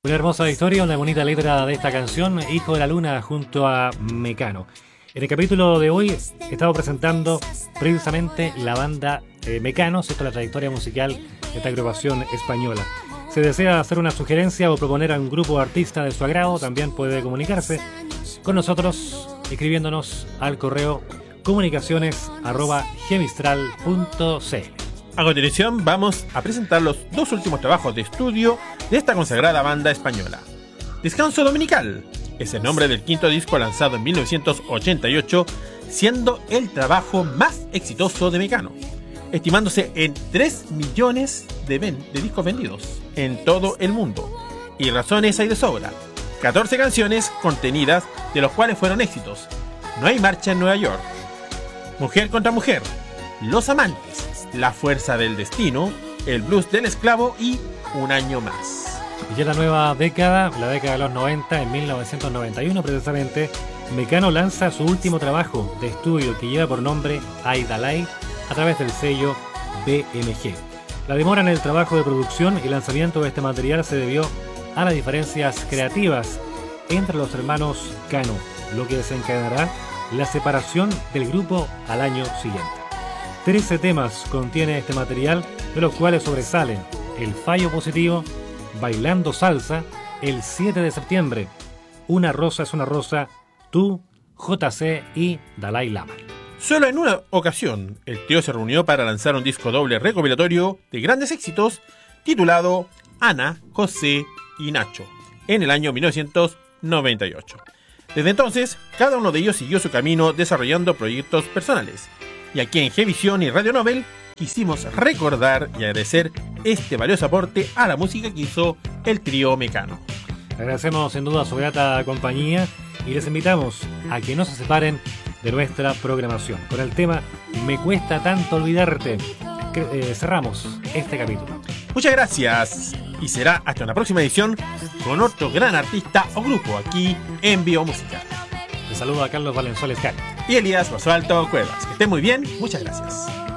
Una hermosa historia, una bonita letra de esta canción, Hijo de la Luna junto a Mecano. En el capítulo de hoy estamos presentando precisamente la banda Mecano, esto es la trayectoria musical de esta agrupación española. Si desea hacer una sugerencia o proponer a un grupo o artista de su agrado, también puede comunicarse con nosotros escribiéndonos al correo comunicaciones@gemistral.cl. A continuación vamos a presentar los dos últimos trabajos de estudio de esta consagrada banda española. Descanso Dominical es el nombre del quinto disco lanzado en 1988, siendo el trabajo más exitoso de Mecano, estimándose en 3 millones de discos vendidos en todo el mundo. Y razones hay de sobra. 14 canciones contenidas, de los cuales fueron éxitos: No hay marcha en Nueva York, Mujer contra Mujer, Los Amantes, La Fuerza del Destino, El Blues del Esclavo y Un Año Más. Y ya la nueva década, la década de los 90, en 1991 precisamente, Mecano lanza su último trabajo de estudio que lleva por nombre Aidalay a través del sello BMG. La demora en el trabajo de producción y lanzamiento de este material se debió a las diferencias creativas entre los hermanos Cano, lo que desencadenará la separación del grupo al año siguiente. 13 temas contiene este material, de los cuales sobresalen El Fallo Positivo, Bailando Salsa, El 7 de septiembre, Una Rosa es una Rosa, Tú, JC y Dalai Lama. Solo en una ocasión, el trío se reunió para lanzar un disco doble recopilatorio de grandes éxitos titulado Ana, José y Nacho, en el año 1998. Desde entonces, cada uno de ellos siguió su camino desarrollando proyectos personales. Y aquí en Gevisión y Radio Nobel quisimos recordar y agradecer este valioso aporte a la música que hizo el trío Mecano. Agradecemos sin duda su grata compañía y les invitamos a que no se separen de nuestra programación. Con el tema Me cuesta tanto olvidarte, cerramos este capítulo. Muchas gracias y será hasta una próxima edición con otro gran artista o grupo aquí en Biomúsica. Les saluda a Carlos Valenzuela Escali y Elías Basualto Cuevas. Que estén muy bien, muchas gracias.